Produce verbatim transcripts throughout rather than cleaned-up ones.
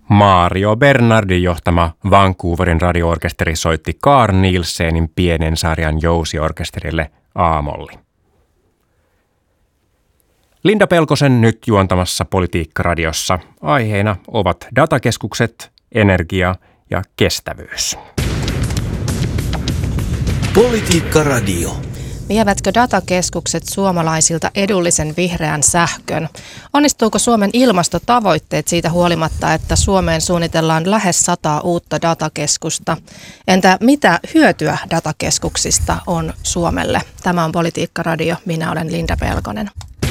Mario Bernardin johtama Vancouverin radio-orkesteri soitti Carl Nielsenin pienen sarjan jousiorkesterille A-molli. Linda Pelkosen nyt juontamassa Politiikka-radiossa aiheina ovat datakeskukset, energia ja kestävyys. Politiikka-radio. Vievätkö datakeskukset suomalaisilta edullisen vihreän sähkön? Onnistuuko Suomen ilmastotavoitteet siitä huolimatta, että Suomeen suunnitellaan lähes sata uutta datakeskusta? Entä mitä hyötyä datakeskuksista on Suomelle? Tämä on Politiikka-radio. Minä olen Linda Pelkonen.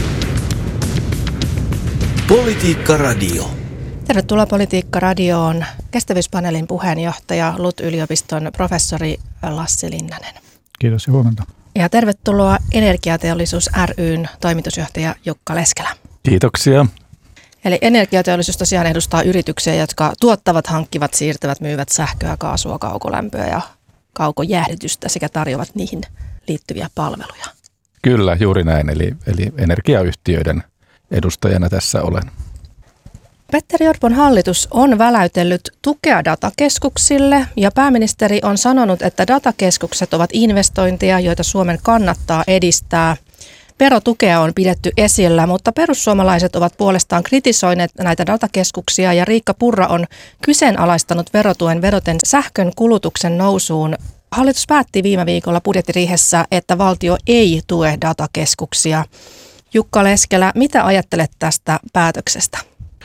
Politiikka-radio. Tervetuloa Politiikka-radioon kestävyyspaneelin puheenjohtaja L U T-yliopiston professori Lassi Linnanen. Kiitos ja huomenta. Ja tervetuloa Energiateollisuus ry:n toimitusjohtaja Jukka Leskelä. Kiitoksia. Eli energiateollisuus tosiaan edustaa yrityksiä, jotka tuottavat, hankkivat, siirtävät, myyvät sähköä, kaasua, kaukolämpöä ja kaukojäähdytystä sekä tarjoavat niihin liittyviä palveluja. Kyllä, juuri näin. Eli, eli energiayhtiöiden edustajana tässä olen. Petteri Orpon hallitus on väläytellyt tukea datakeskuksille ja pääministeri on sanonut, että datakeskukset ovat investointeja, joita Suomen kannattaa edistää. Verotukea on pidetty esillä, mutta perussuomalaiset ovat puolestaan kritisoineet näitä datakeskuksia ja Riikka Purra on kyseenalaistanut verotuen vedoten sähkön kulutuksen nousuun. Hallitus päätti viime viikolla budjettiriihessä, että valtio ei tue datakeskuksia. Jukka Leskelä, mitä ajattelet tästä päätöksestä?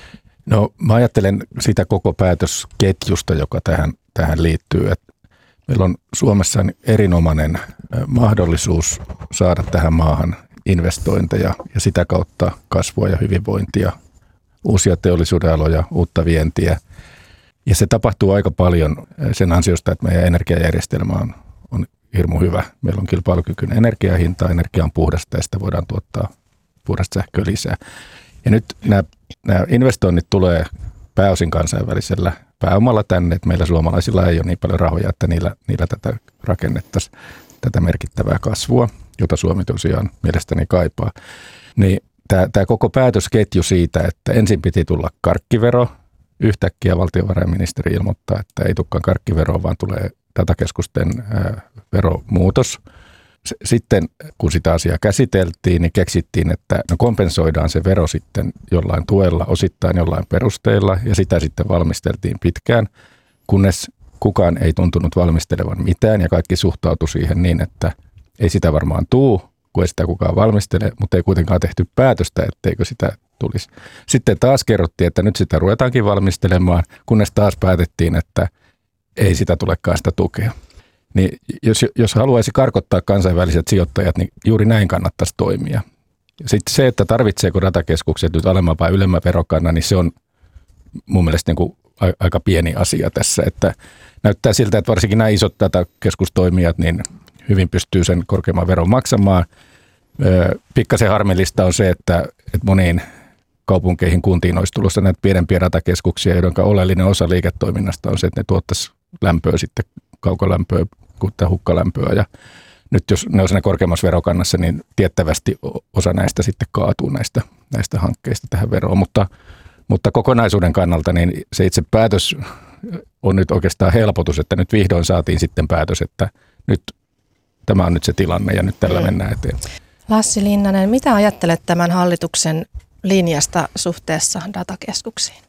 No mä ajattelen sitä koko päätösketjusta, joka tähän, tähän liittyy. Että meillä on Suomessa erinomainen mahdollisuus saada tähän maahan investointeja ja sitä kautta kasvua ja hyvinvointia, uusia teollisuuden aloja, uutta vientiä. Ja se tapahtuu aika paljon sen ansiosta, että meidän energiajärjestelmä on, on hirmu hyvä. Meillä on kilpailukykyinen energiahinta, energia on puhdasta ja sitä voidaan tuottaa puhdasta sähköä lisää. Ja nyt nämä, nämä investoinnit tulee pääosin kansainvälisellä pääomalla tänne, että meillä suomalaisilla ei ole niin paljon rahoja, että niillä, niillä tätä rakennettaisiin, tätä merkittävää kasvua, jota Suomi tosiaan mielestäni kaipaa. Niin tämä, tämä koko päätösketju siitä, että ensin piti tulla karkkivero, yhtäkkiä valtiovarainministeri ilmoittaa, että ei tulekaan karkkiveroa, vaan tulee datakeskusten ää, veromuutos. Sitten kun sitä asiaa käsiteltiin, niin keksittiin, että no kompensoidaan se vero sitten jollain tuella, osittain jollain perusteilla, ja sitä sitten valmisteltiin pitkään, kunnes kukaan ei tuntunut valmistelevan mitään, ja kaikki suhtautui siihen niin, että ei sitä varmaan tuu, kun ei sitä kukaan valmistele, mutta ei kuitenkaan tehty päätöstä, etteikö sitä tulisi. Sitten taas kerrottiin, että nyt sitä ruvetaankin valmistelemaan, kunnes taas päätettiin, että ei sitä tulekaan sitä tukea. Niin jos, jos haluaisi karkottaa kansainväliset sijoittajat, niin juuri näin kannattaisi toimia. Sitten se, että tarvitseeko datakeskukset nyt alemman vai ylemmän verokannan, niin se on mun mielestä niin kuin aika pieni asia tässä. Että näyttää siltä, että varsinkin nämä isot datakeskustoimijat niin hyvin pystyy sen korkeamman veron maksamaan. Pikkasen harmillista on se, että, että moniin kaupunkeihin, kuntiin olisi tulossa näitä pienempiä datakeskuksia, joiden oleellinen osa liiketoiminnasta on se, että ne tuottaisi lämpöä sitten kaukolämpöä kuin hukkalämpöä. Ja nyt jos ne on siinä korkeammassa verokannassa, niin tiettävästi osa näistä sitten kaatuu näistä, näistä hankkeista tähän veroon. Mutta, mutta kokonaisuuden kannalta niin se itse päätös on nyt oikeastaan helpotus, että nyt vihdoin saatiin sitten päätös, että nyt tämä on nyt se tilanne ja nyt tällä mennään eteenpäin. Lassi Linnanen, mitä ajattelet tämän hallituksen linjasta suhteessa datakeskuksiin?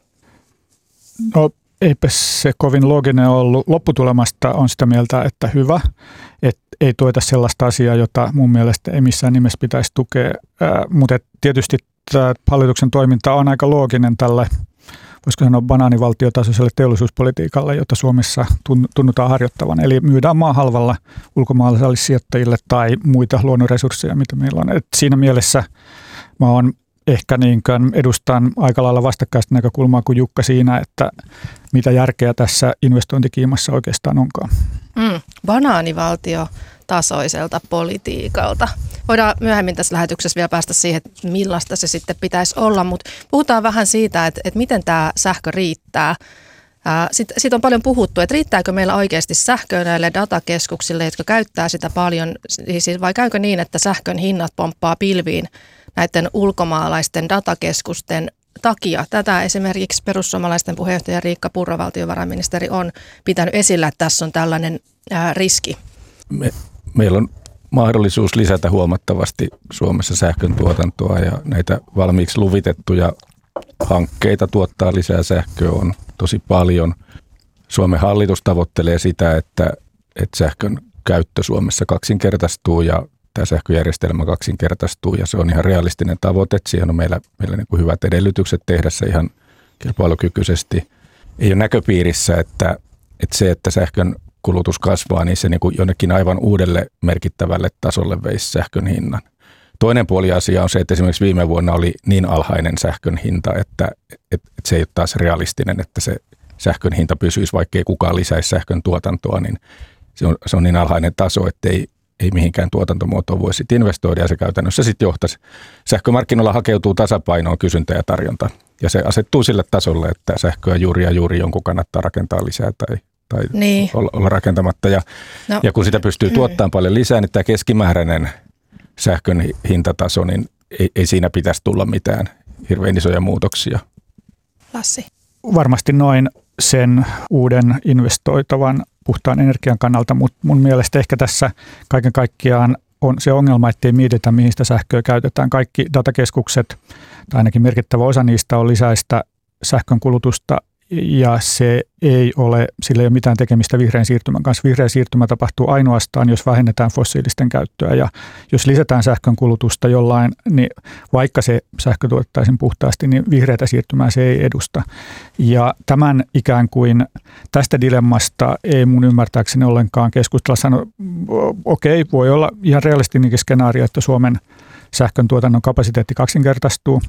No eipä se kovin looginen ollut. Lopputulemasta on sitä mieltä, että hyvä, että ei tueta sellaista asiaa, jota mun mielestä ei missään nimessä pitäisi tukea, Ää, mutta tietysti tämä hallituksen toiminta on aika looginen tälle, voisiko sanoa banaanivaltiotasoiselle teollisuuspolitiikalle, jota Suomessa tunnutaan harjoittavan. Eli myydään maa halvalla ulkomaalaisille sijoittajille tai muita luonnonresursseja, mitä meillä on. Et siinä mielessä mä oon ehkä niinkään edustan aika lailla vastakkaista näkökulmaa kuin Jukka siinä, että mitä järkeä tässä investointikiimassa oikeastaan onkaan. Mm, banaanivaltio tasoiselta politiikalta. Voidaan myöhemmin tässä lähetyksessä vielä päästä siihen, että millaista se sitten pitäisi olla, mutta puhutaan vähän siitä, että, että miten tämä sähkö riittää. Sitten sit on paljon puhuttu, että riittääkö meillä oikeasti sähköä näille datakeskuksille, jotka käyttää sitä paljon, vai käykö niin, että sähkön hinnat pomppaa pilviin näiden ulkomaalaisten datakeskusten takia. Tätä esimerkiksi perussuomalaisten puheenjohtaja Riikka Purra, valtiovarainministeri, on pitänyt esillä, että tässä on tällainen ää, riski. Me, meillä on mahdollisuus lisätä huomattavasti Suomessa sähkön tuotantoa ja näitä valmiiksi luvitettuja hankkeita tuottaa lisää sähköä on tosi paljon. Suomen hallitus tavoittelee sitä, että, että sähkön käyttö Suomessa kaksinkertaistuu ja tämä sähköjärjestelmä kaksinkertaistuu ja se on ihan realistinen tavoite. Siihen on meillä, meillä niin kuin hyvät edellytykset tehdä se ihan kilpailukykyisesti. Ei ole näköpiirissä, että, että se, että sähkön kulutus kasvaa, niin se niin kuin jonnekin aivan uudelle merkittävälle tasolle veisi sähkön hinnan. Toinen puoli asia on se, että esimerkiksi viime vuonna oli niin alhainen sähkön hinta, että, että, että se ei ole taas realistinen, että se sähkön hinta pysyisi, vaikka ei kukaan lisäisi sähkön tuotantoa, niin se on, se on niin alhainen taso, että ei, ei mihinkään tuotantomuotoon voi sitten investoida ja se käytännössä sitten johtaisi. Sähkömarkkinoilla hakeutuu tasapainoon kysyntä ja tarjonta ja se asettuu sille tasolle, että sähköä juuri ja juuri jonkun kannattaa rakentaa lisää tai, tai niin. olla, olla rakentamatta. Ja, no. ja kun sitä pystyy tuottamaan mm. paljon lisää, niin tämä keskimääräinen sähkön hintataso, niin ei, ei siinä pitäisi tulla mitään hirveän isoja muutoksia. Lassi. Varmasti noin sen uuden investoitavan puhtaan energian kannalta, mutta mun mielestä ehkä tässä kaiken kaikkiaan on se ongelma, ettei mietitä, mihin sitä sähköä käytetään. Kaikki datakeskukset, tai ainakin merkittävä osa niistä on lisäistä sähkön kulutusta, ja se ei ole, sillä ei ole mitään tekemistä vihreän siirtymän kanssa. Vihreä siirtymä tapahtuu ainoastaan, jos vähennetään fossiilisten käyttöä, ja jos lisätään sähkön kulutusta jollain, niin vaikka se sähkö tuotettaisiin puhtaasti, niin vihreätä siirtymää se ei edusta. Ja tämän ikään kuin tästä dilemmasta ei mun ymmärtääkseni ollenkaan keskustella. Sano, okei, okay, voi olla ihan realistinenkin skenaario, että Suomen sähkön tuotannon kapasiteetti kaksinkertaistuu.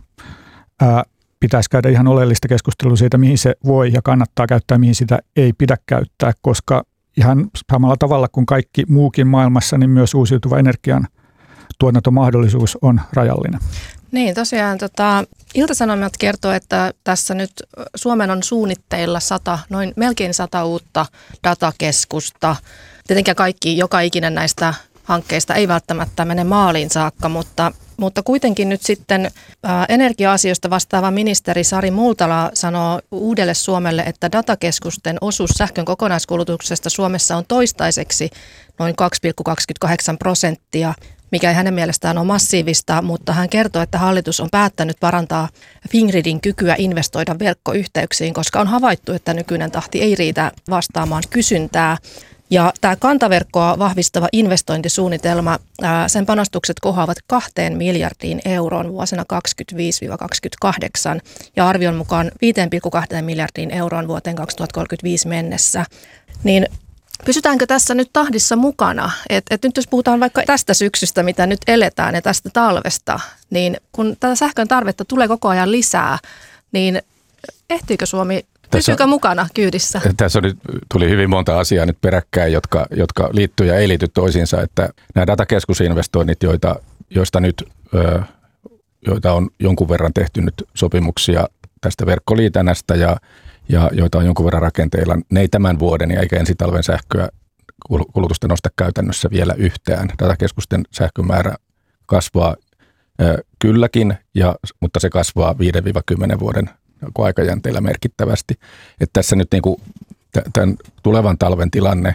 Ää, Pitäisi käydä ihan oleellista keskustelua siitä, mihin se voi ja kannattaa käyttää, mihin sitä ei pidä käyttää, koska ihan samalla tavalla kuin kaikki muukin maailmassa, niin myös uusiutuva energian tuotantomahdollisuus on rajallinen. Niin, tosiaan tota, Ilta-Sanomat kertoo, että tässä nyt Suomen on suunnitteilla sata, noin melkein sata uutta datakeskusta. Tietenkään kaikki, joka ikinen näistä hankkeista ei välttämättä mene maaliin saakka, mutta Mutta kuitenkin nyt sitten ää, energia-asioista vastaava ministeri Sari Multala sanoo Uudelle Suomelle, että datakeskusten osuus sähkön kokonaiskulutuksesta Suomessa on toistaiseksi noin kaksi pilkku kaksikymmentäkahdeksan prosenttia, mikä ei hänen mielestään ole massiivista, mutta hän kertoo, että hallitus on päättänyt parantaa Fingridin kykyä investoida verkkoyhteyksiin, koska on havaittu, että nykyinen tahti ei riitä vastaamaan kysyntää. Ja tämä kantaverkkoa vahvistava investointisuunnitelma, ää, sen panostukset kohoavat kahteen miljardiin euroon vuosina kaksikymmentäviisi kaksikymmentäkahdeksan ja arvion mukaan viisi pilkku kaksi miljardiin euroon vuoteen kaksituhattakolmekymmentäviisi mennessä. Niin pysytäänkö tässä nyt tahdissa mukana? Et, et nyt jos puhutaan vaikka tästä syksystä, mitä nyt eletään ja tästä talvesta, niin kun tätä sähkön tarvetta tulee koko ajan lisää, niin ehtiikö Suomi Pysyykö mukana kyydissä? Tässä on nyt, tuli hyvin monta asiaa nyt peräkkäin, jotka, jotka liittyy ja ei liity toisiinsa. Että nämä datakeskusinvestoinnit, joita, joista nyt ö, joita on jonkun verran tehty nyt sopimuksia tästä verkkoliitännästä ja, ja joita on jonkun verran rakenteilla, ne ei tämän vuoden eikä ensi talven sähköä kulutusta nosta käytännössä vielä yhtään. Datakeskusten sähkömäärä kasvaa ö, kylläkin, ja, mutta se kasvaa viisi kymmenen vuoden aikajänteellä merkittävästi. Että tässä nyt niin kuin tämän tulevan talven tilanne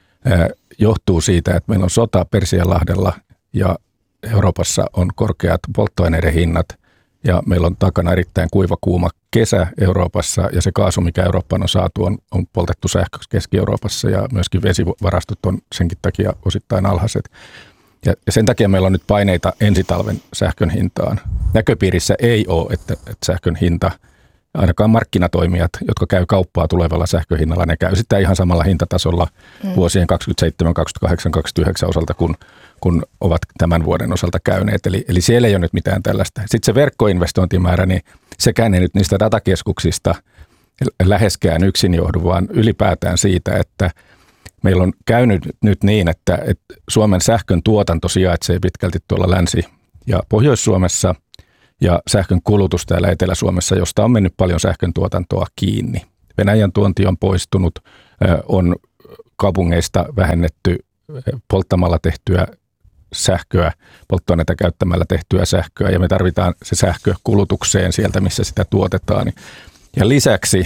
johtuu siitä, että meillä on sota Persianlahdella ja Euroopassa on korkeat polttoaineiden hinnat ja meillä on takana erittäin kuiva kuuma kesä Euroopassa ja se kaasu, mikä Eurooppaan on saatu, on, on poltettu sähköksi Keski-Euroopassa ja myöskin vesivarastot on senkin takia osittain alhaiset. Ja sen takia meillä on nyt paineita ensi talven sähkön hintaan. Näköpiirissä ei ole, että, että sähkön hinta, ainakaan markkinatoimijat, jotka käy kauppaa tulevalla sähköhinnalla, ne käy sitten ihan samalla hintatasolla mm. vuosien kaksikymmentäseitsemän, kaksikymmentäkahdeksan, kaksikymmentäyhdeksän osalta, kun, kun ovat tämän vuoden osalta käyneet. Eli, eli siellä ei ole nyt mitään tällaista. Sitten se verkkoinvestointimäärä, niin sekään ei nyt niistä datakeskuksista läheskään yksin johdu, vaan ylipäätään siitä, että meillä on käynyt nyt niin, että, että Suomen sähkön tuotanto sijaitsee pitkälti tuolla Länsi- ja Pohjois-Suomessa ja sähkön kulutus täällä Etelä-Suomessa, josta on mennyt paljon sähkön tuotantoa kiinni. Venäjän tuonti on poistunut, on kaupungeista vähennetty polttamalla tehtyä sähköä, polttoaineita käyttämällä tehtyä sähköä, ja me tarvitaan se sähkö kulutukseen sieltä, missä sitä tuotetaan. Ja lisäksi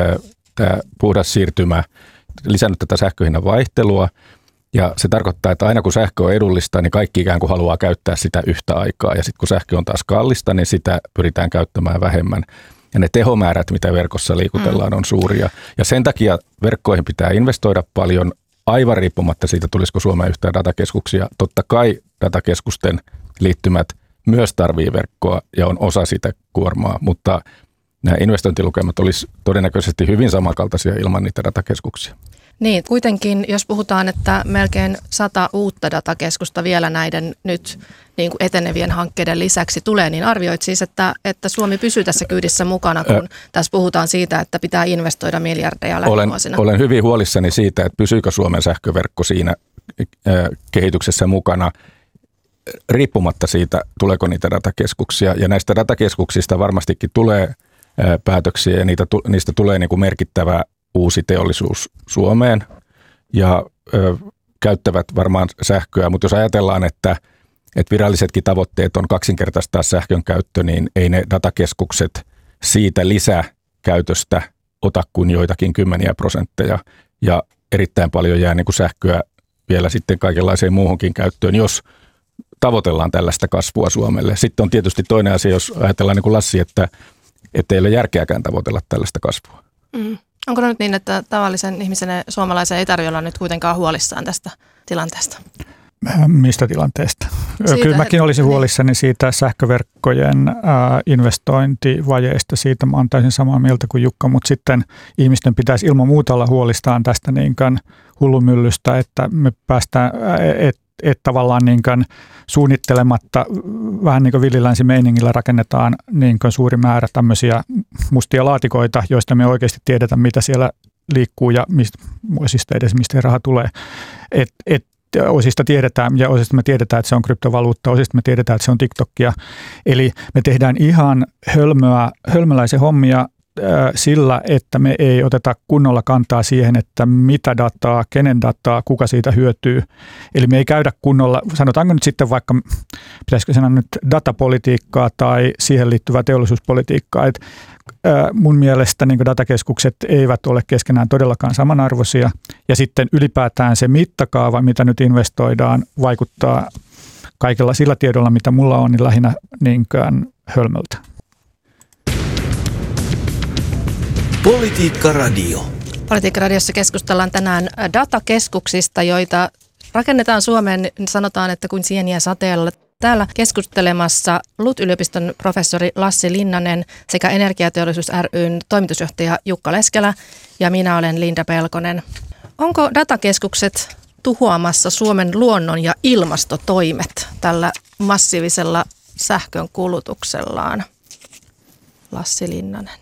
tämä puhdas siirtymä lisännyt tätä sähköhinnan vaihtelua, ja se tarkoittaa, että aina kun sähkö on edullista, niin kaikki ikään kuin haluaa käyttää sitä yhtä aikaa, ja sitten kun sähkö on taas kallista, niin sitä pyritään käyttämään vähemmän. Ja ne tehomäärät, mitä verkossa liikutellaan, on suuria. Ja sen takia verkkoihin pitää investoida paljon, aivan riippumatta siitä, tulisiko Suomeen yhtään datakeskuksia. Totta kai datakeskusten liittymät myös tarvii verkkoa ja on osa sitä kuormaa, mutta nämä investointilukemat olisi todennäköisesti hyvin samankaltaisia ilman niitä datakeskuksia. Niin, kuitenkin jos puhutaan, että melkein sata uutta datakeskusta vielä näiden nyt niin kuin etenevien hankkeiden lisäksi tulee, niin arvioit siis, että, että Suomi pysyy tässä kyydissä mukana, kun Ö, tässä puhutaan siitä, että pitää investoida miljardeja lähivuosina. Olen, olen hyvin huolissani siitä, että pysyykö Suomen sähköverkko siinä äh, kehityksessä mukana, riippumatta siitä, tuleeko niitä datakeskuksia. Ja näistä datakeskuksista varmastikin tulee äh, päätöksiä ja niitä, niistä tulee niin kuin merkittävä uusi teollisuus Suomeen ja ö, käyttävät varmaan sähköä, mutta jos ajatellaan, että, että virallisetkin tavoitteet on kaksinkertaistaa sähkön käyttö, niin ei ne datakeskukset siitä lisäkäytöstä ota kuin joitakin kymmeniä prosentteja ja erittäin paljon jää niin kuin sähköä vielä sitten kaikenlaiseen muuhunkin käyttöön, jos tavoitellaan tällaista kasvua Suomelle. Sitten on tietysti toinen asia, jos ajatellaan niin kuin Lassi, että, että ei ole järkeäkään tavoitella tällaista kasvua. Mm. Onko nyt niin, että tavallisen ihmisen suomalaisen ei tarvitse olla nyt kuitenkaan huolissaan tästä tilanteesta? Mistä tilanteesta? Siitä, Kyllä mäkin olisin niin. huolissani siitä sähköverkkojen ää, investointivajeista. Siitä mä oon täysin samaa mieltä kuin Jukka, mutta sitten ihmisten pitäisi ilman muuta olla huolistaan tästä niin kuin hullumyllystä, että me päästään, että et tavallaan niin kuin suunnittelematta vähän niin kuin villilänsimeiningillä rakennetaan niin kuin suuri määrä tämmöisiä mustia laatikoita, joista me oikeasti tiedetään, mitä siellä liikkuu ja mistä, osista edes mistä raha tulee. Et, et, osista tiedetään ja osista me tiedetään, että se on kryptovaluutta, osista me tiedetään, että se on TikTokia. Eli me tehdään ihan hölmöä, hölmöläisen hommia sillä, että me ei oteta kunnolla kantaa siihen, että mitä dataa, kenen dataa, kuka siitä hyötyy. Eli me ei käydä kunnolla, sanotaanko nyt sitten vaikka, pitäisikö sanoa nyt datapolitiikkaa tai siihen liittyvää teollisuuspolitiikkaa. Et mun mielestä niin datakeskukset eivät ole keskenään todellakaan samanarvoisia. Ja sitten ylipäätään se mittakaava, mitä nyt investoidaan, vaikuttaa kaikella sillä tiedolla, mitä mulla on, niin lähinnä niinkään hölmöltä. Politiikka Radio. Politiikka Radiossa keskustellaan tänään datakeskuksista, joita rakennetaan Suomeen, sanotaan, että kuin sieniä sateella. Täällä keskustelemassa L U T-yliopiston professori Lassi Linnanen sekä Energiateollisuus ry:n toimitusjohtaja Jukka Leskelä ja minä olen Linda Pelkonen. Onko datakeskukset tuhoamassa Suomen luonnon ja ilmastotoimet tällä massiivisella sähkön kulutuksellaan? Lassi Linnanen.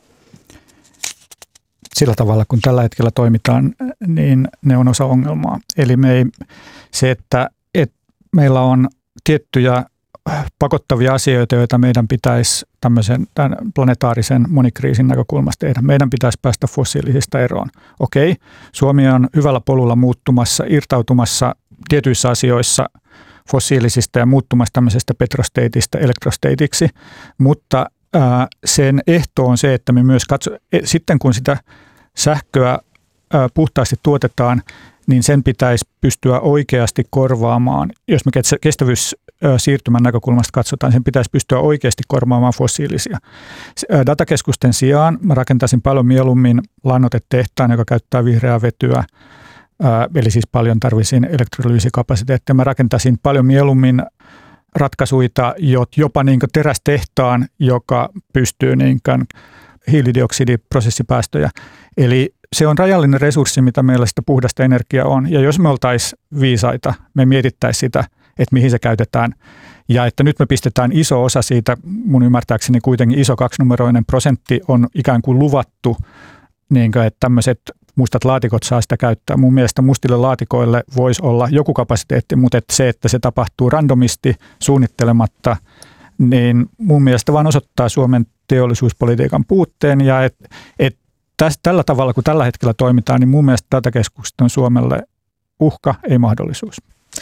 Sillä tavalla, kun tällä hetkellä toimitaan, niin ne on osa ongelmaa. Eli me ei, se, että, että meillä on tiettyjä pakottavia asioita, joita meidän pitäisi tämmöisen tämän planetaarisen monikriisin näkökulmasta tehdä. Meidän pitäisi päästä fossiilisista eroon. Okei, Suomi on hyvällä polulla muuttumassa, irtautumassa tietyissä asioissa fossiilisista ja muuttumassa tämmöisestä petrostateista elektrostateiksi, mutta ää, sen ehto on se, että me myös katso, sitten kun sitä sähköä ää, puhtaasti tuotetaan, niin sen pitäisi pystyä oikeasti korvaamaan. Jos me kestävyyssiirtymän näkökulmasta katsotaan, sen pitäisi pystyä oikeasti korvaamaan fossiilisia. Datakeskusten sijaan mä rakentaisin paljon mieluummin lannoitetehtaan, joka käyttää vihreää vetyä, eli siis paljon tarvisin elektrolyysikapasiteettia. Mä rakentaisin paljon mieluummin ratkaisuita, jopa niin kuin terästehtaan, joka pystyy niin kuin hiilidioksidiprosessipäästöjä. Eli se on rajallinen resurssi, mitä meillä sitä puhdasta energiaa on. Ja jos me oltaisiin viisaita, me mietittäisiin sitä, että mihin se käytetään. Ja että nyt me pistetään iso osa siitä, mun ymmärtääkseni kuitenkin iso kaksinumeroinen prosentti on ikään kuin luvattu, niin kuin, että tämmöiset mustat laatikot saa sitä käyttää. Mun mielestä mustille laatikoille voisi olla joku kapasiteetti, mutta että se, että se tapahtuu randomisti, suunnittelematta, niin mun mielestä vaan osoittaa Suomen teollisuuspolitiikan puutteen ja että et Tästä, tällä tavalla, kun tällä hetkellä toimitaan, niin mun mielestä datakeskukset on Suomelle uhka, ei mahdollisuus.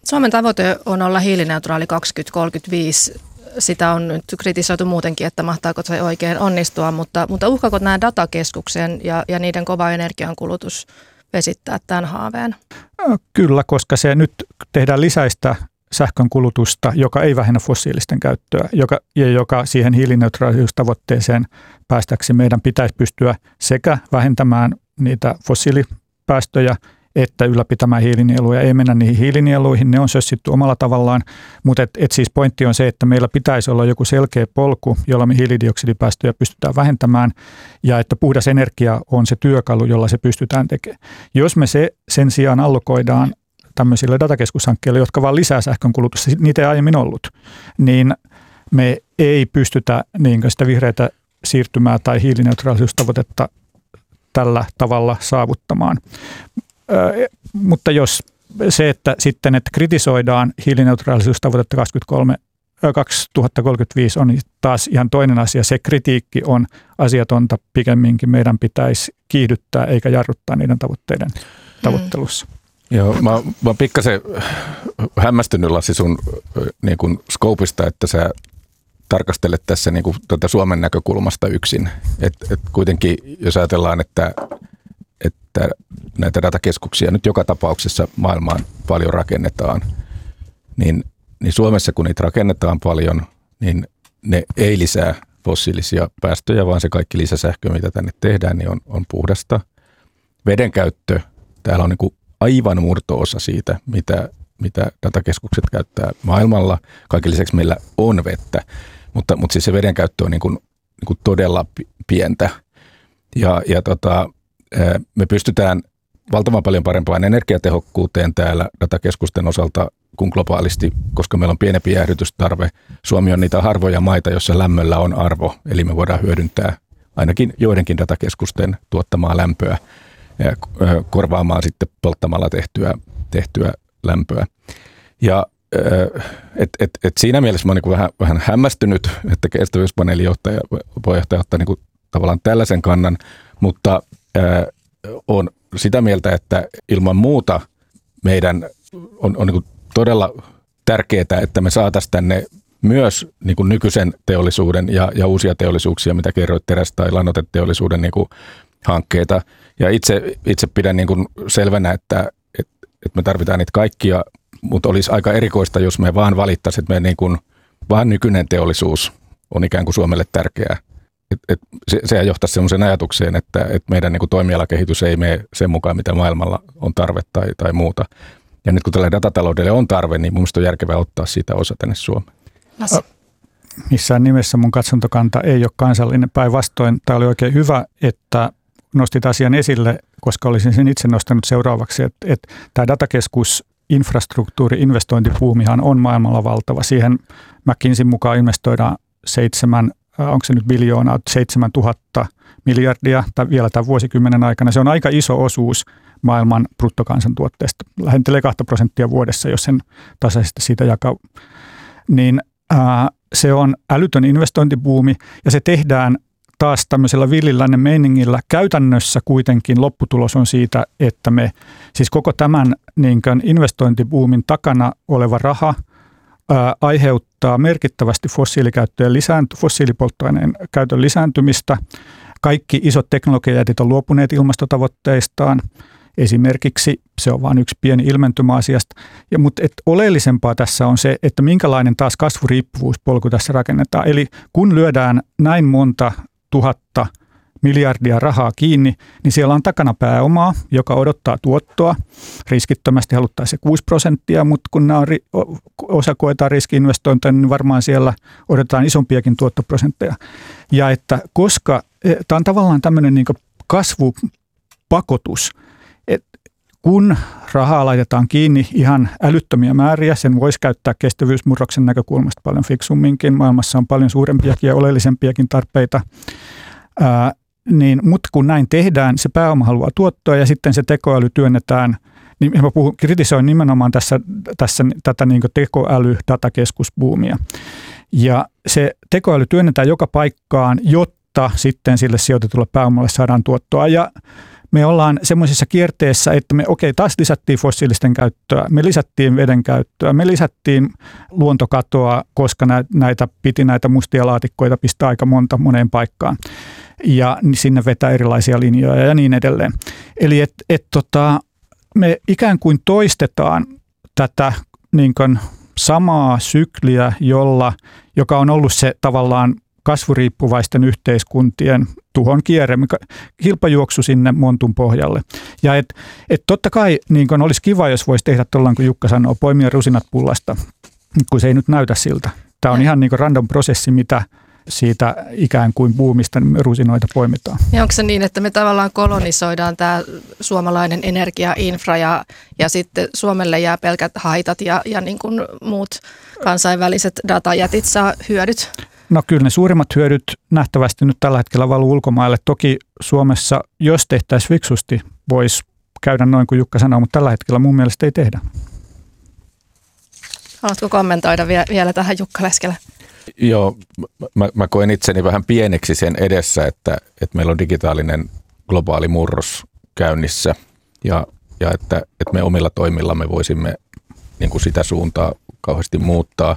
Suomen tavoite on olla hiilineutraali kaksituhattakolmekymmentäviisi. Sitä on nyt kritisoitu muutenkin, että mahtaako se oikein onnistua, mutta, mutta uhkaako nämä datakeskuksen ja, ja niiden kova energiankulutus vesittää tämän haaveen? Kyllä, koska se nyt tehdään lisäistä sähkön kulutusta, joka ei vähennä fossiilisten käyttöä, joka, ja joka siihen hiilineutraalisuustavoitteeseen päästäksi meidän pitäisi pystyä sekä vähentämään niitä fossiilipäästöjä, että ylläpitämään hiilinieluja. Ei mennä niihin hiilinieluihin, ne on sössitty omalla tavallaan, mutta et, et siis pointti on se, että meillä pitäisi olla joku selkeä polku, jolla me hiilidioksidipäästöjä pystytään vähentämään, ja että puhdas energia on se työkalu, jolla se pystytään tekemään. Jos me se sen sijaan allokoidaan tämmöisille datakeskushankkeille, jotka vaan lisää sähkönkulutusta, niitä ei aiemmin ollut, niin me ei pystytä niin sitä vihreätä siirtymää tai hiilineutraalisuustavoitetta tällä tavalla saavuttamaan. Ö, mutta jos se, että sitten, että kritisoidaan hiilineutraalisuustavoitetta kaksituhattakolmekymmentäviisi on taas ihan toinen asia. Se kritiikki on asiatonta, pikemminkin meidän pitäisi kiihdyttää eikä jarruttaa niiden tavoitteiden tavoittelussa. Mm. Joo, mä, mä oon pikkasen hämmästynyt, Lassi, sun niin kuin skoopista, että sä tarkastelet tässä niin kuin tuota Suomen näkökulmasta yksin. Et, et kuitenkin, jos ajatellaan, että, että näitä datakeskuksia nyt joka tapauksessa maailmaan paljon rakennetaan, niin, niin Suomessa kun niitä rakennetaan paljon, niin ne ei lisää fossiilisia päästöjä, vaan se kaikki lisäsähkö, mitä tänne tehdään, niin on, on puhdasta. Veden käyttö, täällä on niin kuin aivan murto-osa siitä, mitä, mitä datakeskukset käyttää maailmalla. Kaiken lisäksi meillä on vettä, mutta, mutta siis se veden käyttö on niin kuin, niin kuin todella pientä. Ja, ja tota, me pystytään valtavan paljon parempaan energiatehokkuuteen täällä datakeskusten osalta kuin globaalisti, koska meillä on pienempi jäähdytystarve. Suomi on niitä harvoja maita, joissa lämmöllä on arvo, eli me voidaan hyödyntää ainakin joidenkin datakeskusten tuottamaa lämpöä ja korvaamaan sitten polttamalla tehtyä, tehtyä lämpöä. Ja et, et, et siinä mielessä mä oon niin vähän, vähän hämmästynyt, että kestävyyspaneelin johtaja, puheenjohtaja ottaa niin kuin tavallaan tällaisen kannan, mutta ää, on sitä mieltä, että ilman muuta meidän on, on niin kuin todella tärkeää, että me saataisiin tänne myös niin kuin nykyisen teollisuuden ja, ja uusia teollisuuksia, mitä kerroit, teräs- tai lannoiteteollisuuden niin kuin hankkeita. Ja itse, itse pidän niin kuin selvänä, että, että, että me tarvitaan niitä kaikkia, mutta olisi aika erikoista, jos me vaan valittaisiin, että me niin kuin, vaan nykyinen teollisuus on ikään kuin Suomelle tärkeää. Et, et se, sehän johtaisi sellaiseen ajatukseen, että, että meidän niin kuin toimialakehitys ei mene sen mukaan, mitä maailmalla on tarve tai, tai muuta. Ja nyt kun tällä datataloudelle on tarve, niin mun mielestä on järkevää ottaa siitä osa tänne Suomeen. Missään nimessä mun katsontokanta ei ole kansallinen. Päinvastoin tämä oli oikein hyvä, että nostit asian esille, koska olisin sen itse nostanut seuraavaksi, että, että tämä datakeskusinfrastruktuuri-investointipuumihan on maailmalla valtava. Siihen McKinseyn mukaan investoidaan seitsemän, onko se nyt biljoonaa, seitsemän tuhatta miljardia tai vielä tämän vuosikymmenen aikana. Se on aika iso osuus maailman bruttokansantuotteesta. Lähentelee kahta prosenttia vuodessa, jos sen tasaisesti siitä jakaa. Niin ää, se on älytön investointibuumi ja se tehdään taas tämmöisellä villilännen meiningillä. Käytännössä kuitenkin lopputulos on siitä, että me siis koko tämän niin kuin investointibuumin takana oleva raha ää, aiheuttaa merkittävästi fossiilikäyttöjen lisäänty, fossiilipolttoaineen käytön lisääntymistä. Kaikki isot teknologiajätit on luopuneet ilmastotavoitteistaan. Esimerkiksi se on vain yksi pieni ilmentymä asiasta. Ja, mutta et oleellisempaa tässä on se, että minkälainen taas kasvuriippuvuuspolku tässä rakennetaan. Eli kun lyödään näin monta tuhatta miljardia rahaa kiinni, niin siellä on takana pääomaa, joka odottaa tuottoa. Riskittömästi haluttaisiin se kuusi prosenttia, mutta kun nämä on, osa koetaan riski-investointeja, niin varmaan siellä odotetaan isompiakin tuottoprosentteja. Ja että koska tämä on tavallaan tämmöinen niin kuin kasvupakotus, että kun rahaa laitetaan kiinni ihan älyttömiä määriä, sen voisi käyttää kestävyysmurroksen näkökulmasta paljon fiksumminkin. Maailmassa on paljon suurempiakin ja oleellisempiakin tarpeita. Ää, niin, mutta kun näin tehdään, se pääoma haluaa tuottoa ja sitten se tekoäly työnnetään, niin mä puhun, kritisoin nimenomaan tässä, tässä tätä niin kuin tekoäly-datakeskusbuumia. Ja se tekoäly työnnetään joka paikkaan, jotta sitten sille sijoitetulle pääomalle saadaan tuottoa. Ja me ollaan semmoisessa kierteessä, että me okei, taas lisättiin fossiilisten käyttöä, me lisättiin veden käyttöä, me lisättiin luontokatoa, koska näitä piti näitä mustia laatikkoita pistää aika monta moneen paikkaan. Ja sinne vetää erilaisia linjoja ja niin edelleen. Eli et, et tota, me ikään kuin toistetaan tätä niin kuin samaa sykliä, jolla, joka on ollut se tavallaan kasvuriippuvaisten yhteiskuntien tuhon kierre, kilpajuoksu sinne montun pohjalle. Ja et, et totta kai niin kun olisi kiva, jos voisi tehdä tuollainen, kun Jukka sanoo, poimia rusinat pullasta, kun se ei nyt näytä siltä. Tämä on ihan niin kuin random prosessi, mitä siitä ikään kuin buumista rusinoita poimitaan. Ja onko se niin, että me tavallaan kolonisoidaan tämä suomalainen energiainfra ja, ja sitten Suomelle jää pelkät haitat ja, ja niin kuin muut kansainväliset datajätit saa hyödyt? No kyllä ne suurimmat hyödyt nähtävästi nyt tällä hetkellä valuu ulkomaille. Toki Suomessa, jos tehtäisiin fiksusti, voisi käydä noin kuin Jukka sanoo, mutta tällä hetkellä mun mielestä ei tehdä. Haluatko kommentoida vielä tähän Jukka Leskelä? Joo, mä, mä koen itseni vähän pieneksi sen edessä, että, että meillä on digitaalinen globaali murros käynnissä ja, ja että, että me omilla toimillamme voisimme niin kuin sitä suuntaa kauheasti muuttaa.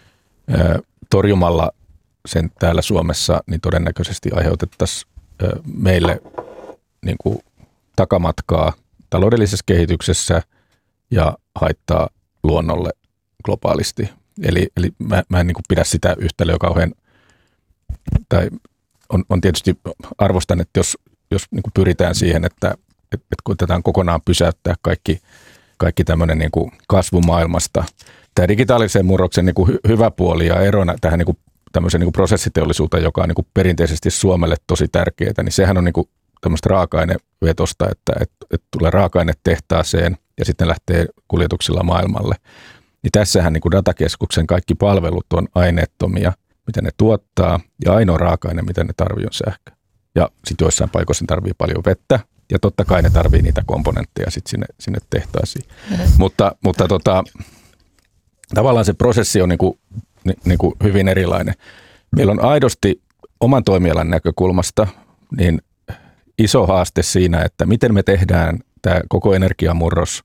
Torjumalla sen täällä Suomessa niin todennäköisesti aiheutettaisiin meille niin kuin takamatkaa taloudellisessa kehityksessä ja haittaa luonnolle globaalisti. Eli, eli mä, mä en niin kuin pidä sitä yhtälöä kauhean, tai on, on tietysti arvostan, että jos, jos niin kuin pyritään siihen, että, että, että koitetaan kokonaan pysäyttää kaikki, kaikki tämmöinen niin kuin kasvu maailmasta. Tämä digitaalisen murroksen niin kuin hy, hyvä puoli ja erona tähän niin kuin tämmöisen niin kuin prosessiteollisuuteen, joka on niin kuin perinteisesti Suomelle tosi tärkeää, niin sehän on niin kuin tämmöistä raaka-ainevetosta, että, että, että tulee raaka-aine tehtaaseen ja sitten lähtee kuljetuksilla maailmalle. Niin tässähän niin kuin datakeskuksen kaikki palvelut on aineettomia, mitä ne tuottaa, ja ainoa raaka-aine, mitä ne tarvii, on sähkö. Ja sitten joissain paikoissa ne tarvii paljon vettä, ja totta kai ne tarvii niitä komponentteja sitten sinne, sinne tehtaisiin. Mm-hmm. Mutta, mutta tota, tavallaan se prosessi on niin kuin, niin kuin hyvin erilainen. Meillä on aidosti oman toimialan näkökulmasta niin iso haaste siinä, että miten me tehdään tämä koko energiamurros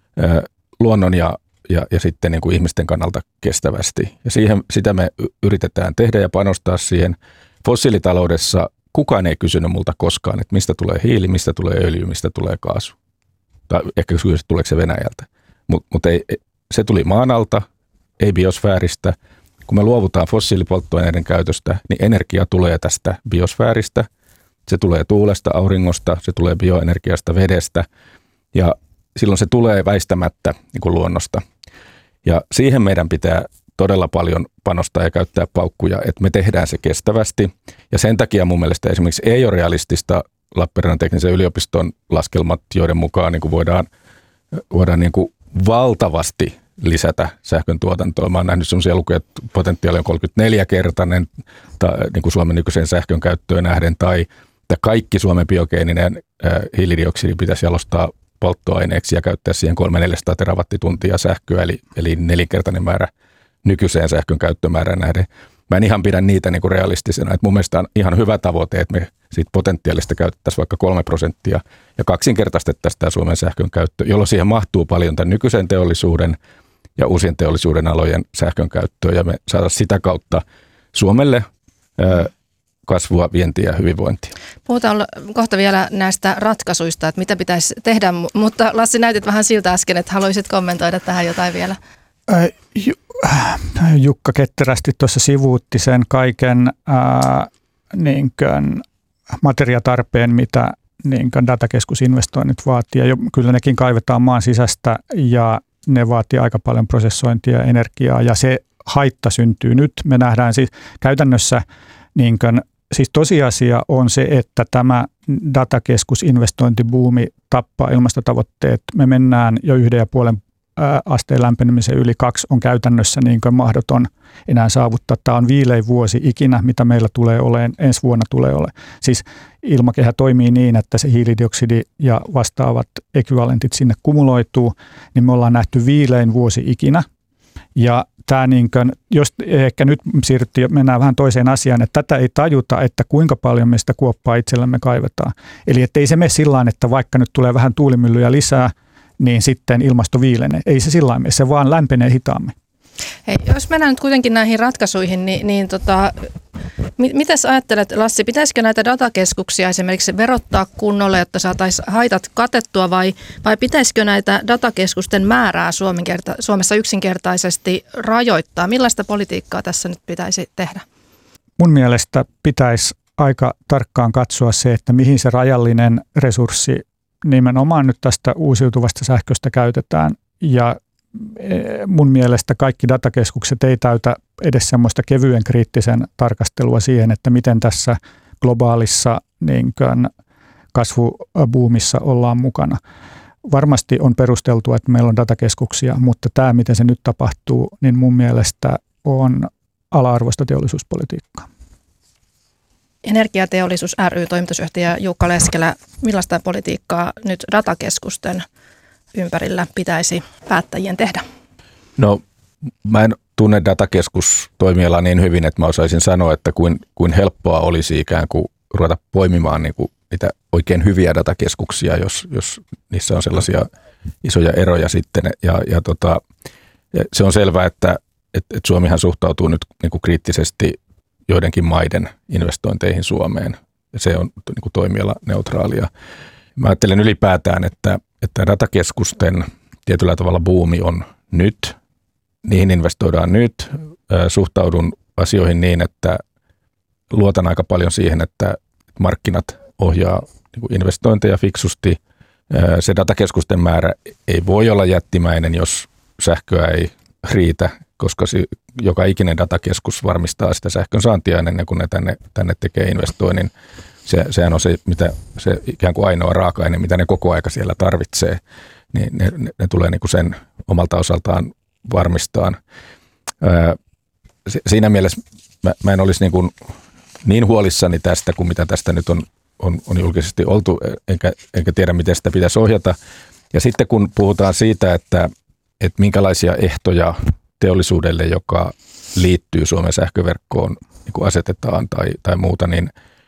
luonnon ja Ja, ja sitten niin kuin ihmisten kannalta kestävästi. Ja siihen, sitä me yritetään tehdä ja panostaa siihen. Fossiilitaloudessa kukaan ei kysynyt multa koskaan, että mistä tulee hiili, mistä tulee öljy, mistä tulee kaasu. Tai ehkä kysyt, tuleeko se Venäjältä. Mutta mut se tuli maan alta, ei biosfääristä. Kun me luovutaan fossiilipolttoaineiden käytöstä, niin energia tulee tästä biosfääristä. Se tulee tuulesta, auringosta, se tulee bioenergiasta, vedestä ja silloin se tulee väistämättä niin kuin luonnosta. Ja siihen meidän pitää todella paljon panostaa ja käyttää paukkuja, että me tehdään se kestävästi. Ja sen takia mun mielestä esimerkiksi ei ole realistista Lappeenrannan teknisen yliopiston laskelmat, joiden mukaan niin kuin voidaan, voidaan niin kuin valtavasti lisätä sähkön tuotantoa. Mä oon nähnyt sellaisia lukuja, että potentiaali on kolmekymmentäneljä-kertainen tai, niin kuin Suomen nykyiseen sähkön käyttöön nähden, tai että kaikki Suomen biogeeninen äh, hiilidioksidi pitäisi jalostaa polttoaineeksi ja käyttää siihen kolme neljäsataa terawattituntia sähköä, eli, eli nelinkertainen määrä nykyiseen sähkön käyttömäärään nähden. Mä en ihan pidä niitä niin kuin realistisena. Että mun mielestä on ihan hyvä tavoite, että me siitä potentiaalista käytettäisiin vaikka kolme prosenttia ja kaksinkertaistettaisiin tämä Suomen sähkön käyttö, jolloin siihen mahtuu paljon tämän nykyisen teollisuuden ja uusien teollisuuden alojen sähkön käyttöä ja me saataisiin sitä kautta Suomelle ää, kasvua, vientiä ja hyvinvointia. Puhutaan kohta vielä näistä ratkaisuista, että mitä pitäisi tehdä, mutta Lassi, näytit vähän siltä äsken, että haluaisit kommentoida tähän jotain vielä. Jukka ketterästi tuossa sivuutti sen kaiken ää, niin kuin materiatarpeen, mitä niin kuin datakeskusinvestoinnit vaatii. Ja jo, kyllä nekin kaivetaan maan sisästä ja ne vaatii aika paljon prosessointia ja energiaa ja se haitta syntyy nyt. Me nähdään siis käytännössä niin kuin siis tosiasia on se, että tämä datakeskusinvestointibuumi tappaa ilmastotavoitteet. Me mennään jo yhden ja puolen asteen lämpenemisen yli kaksi on käytännössä niin kuin mahdoton enää saavuttaa. Tämä on viilein vuosi ikinä, mitä meillä tulee olemaan, ensi vuonna tulee olemaan. Siis ilmakehä toimii niin, että se hiilidioksidi ja vastaavat ekvivalentit sinne kumuloituu, niin me ollaan nähty viilein vuosi ikinä. Ja tämä niin kuin, jos ehkä nyt siirryttiin, mennään vähän toiseen asiaan, että tätä ei tajuta, että kuinka paljon me sitä kuoppaa itsellämme kaivetaan. Eli ettei se mene sillä että vaikka nyt tulee vähän tuulimyllyjä lisää, niin sitten ilmasto viilenee. Ei se sillä mene, se vaan lämpenee hitaammin. Hei, jos mennään nyt kuitenkin näihin ratkaisuihin, niin, niin tota, mitä sä ajattelet, Lassi, pitäisikö näitä datakeskuksia esimerkiksi verottaa kunnolla, jotta saataisiin haitat katettua, vai, vai pitäisikö näitä datakeskusten määrää Suomessa yksinkertaisesti rajoittaa? Millaista politiikkaa tässä nyt pitäisi tehdä? Mun mielestä pitäisi aika tarkkaan katsoa se, että mihin se rajallinen resurssi nimenomaan nyt tästä uusiutuvasta sähköstä käytetään, ja mun mielestä kaikki datakeskukset ei täytä edes semmoista kevyen kriittisen tarkastelua siihen, että miten tässä globaalissa niin kuin kasvubuumissa ollaan mukana. Varmasti on perusteltua, että meillä on datakeskuksia, mutta tämä, miten se nyt tapahtuu, niin mun mielestä on ala-arvoista teollisuuspolitiikkaa. Energiateollisuus ry toimitusjohtaja Jukka Leskelä, millaista politiikkaa nyt datakeskusten ympärillä pitäisi päättäjien tehdä? No, mä en tunne datakeskustoimialaa niin hyvin, että mä osaisin sanoa, että kuin, kuin helppoa olisi ikään kuin ruveta poimimaan niin kuin niitä oikein hyviä datakeskuksia, jos, jos niissä on sellaisia isoja eroja sitten. Ja, ja, tota, ja se on selvää, että et, et Suomihan suhtautuu nyt niin kuin kriittisesti joidenkin maiden investointeihin Suomeen. Ja se on niin kuin toimiala neutraalia. Mä ajattelen ylipäätään, että että datakeskusten tietyllä tavalla buumi on nyt, niihin investoidaan nyt. Suhtaudun asioihin niin, että luotan aika paljon siihen, että markkinat ohjaa investointeja fiksusti. Se datakeskusten määrä ei voi olla jättimäinen, jos sähköä ei riitä, koska joka ikinen datakeskus varmistaa sitä sähkön saantia ennen kuin ne tänne, tänne tekee investoinnin. Se, sehän on se, mitä, se ikään kuin ainoa raaka-aine, mitä ne koko aika siellä tarvitsee, niin ne, ne, ne tulee niin kuin sen omalta osaltaan varmistaan. Ää, se, siinä mielessä mä, mä en olisi niin, kuin niin huolissani tästä, kuin mitä tästä nyt on, on, on julkisesti oltu, enkä, enkä tiedä, miten sitä pitäisi ohjata. Ja sitten kun puhutaan siitä, että, että minkälaisia ehtoja teollisuudelle, joka liittyy Suomen sähköverkkoon, niin kuin asetetaan tai, tai muuta, niin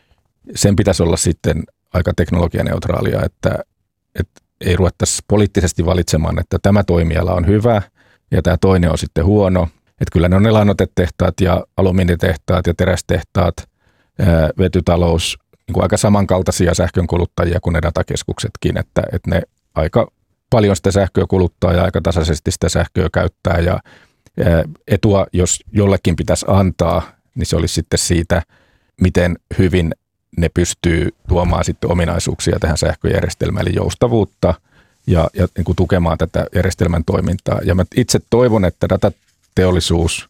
sen pitäisi olla sitten aika teknologianeutraalia, että, että ei ruvettaisi poliittisesti valitsemaan, että tämä toimiala on hyvä ja tämä toinen on sitten huono. Että kyllä ne on ne lannoitetehtaat ja alumiinitehtaat ja terästehtaat, ää, vetytalous, niin kuin aika samankaltaisia sähkönkuluttajia kuin ne datakeskuksetkin, että, että ne aika paljon sitä sähköä kuluttaa ja aika tasaisesti sitä sähköä käyttää. Ja ää, etua, jos jollekin pitäisi antaa, niin se olisi sitten siitä, miten hyvin ne pystyy tuomaan sitten ominaisuuksia tähän sähköjärjestelmään, eli joustavuutta ja, ja niin kuin tukemaan tätä järjestelmän toimintaa. Ja mä itse toivon, että datateollisuus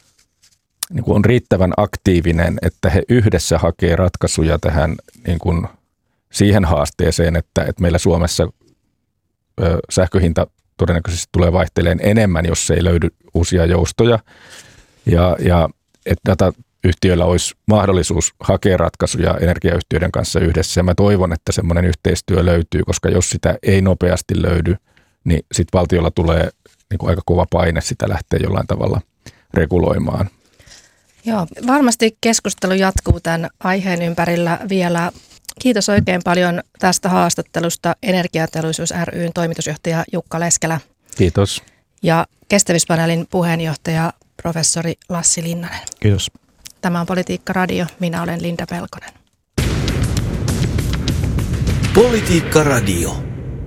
niin kuin on riittävän aktiivinen, että he yhdessä hakee ratkaisuja tähän niin kuin siihen haasteeseen, että, että meillä Suomessa ö, sähköhinta todennäköisesti tulee vaihteleen enemmän, jos ei löydy uusia joustoja. Ja, ja että data yhtiöillä olisi mahdollisuus hakea ratkaisuja energiayhtiöiden kanssa yhdessä. Ja mä toivon, että semmoinen yhteistyö löytyy, koska jos sitä ei nopeasti löydy, niin sitten valtiolla tulee niin kuin aika kova paine sitä lähteä jollain tavalla reguloimaan. Joo, varmasti keskustelu jatkuu tämän aiheen ympärillä vielä. Kiitos oikein paljon tästä haastattelusta Energiateollisuus ry:n toimitusjohtaja Jukka Leskelä. Kiitos. Ja kestävyyspaneelin puheenjohtaja professori Lassi Linnanen. Kiitos. Tämä on Politiikka Radio. Minä olen Linda Pelkonen. Politiikka Radio.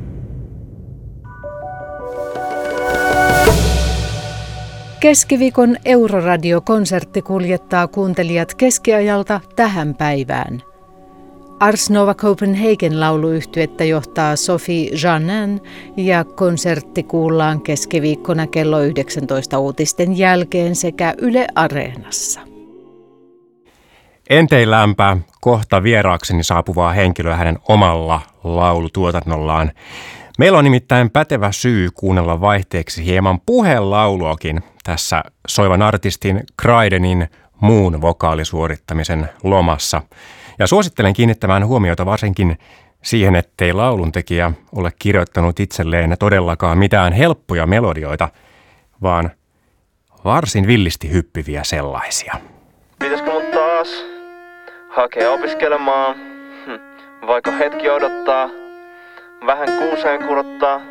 Keskiviikon Euroradio-konsertti kuljettaa kuuntelijat keskiajalta tähän päivään. Ars Nova Copenhagen lauluyhtyettä johtaa Sophie Janin ja konsertti kuullaan keskiviikkona kello yhdeksäntoista uutisten jälkeen sekä Yle Areenassa. Enteilämpää kohta vieraakseni saapuvaa henkilöä hänen omalla laulutuotannollaan. Meillä on nimittäin pätevä syy kuunnella vaihteeksi hieman puhelauluakin tässä soivan artistin Kraidenin muun vokaalisuorittamisen lomassa. Ja suosittelen kiinnittämään huomiota varsinkin siihen, ettei lauluntekijä ole kirjoittanut itselleen todellakaan mitään helppoja melodioita, vaan varsin villisti hyppiviä sellaisia. Pitäisikö mun taas hakea opiskelemaan, hm. vaikka hetki odottaa, vähän kuuseen kurottaa,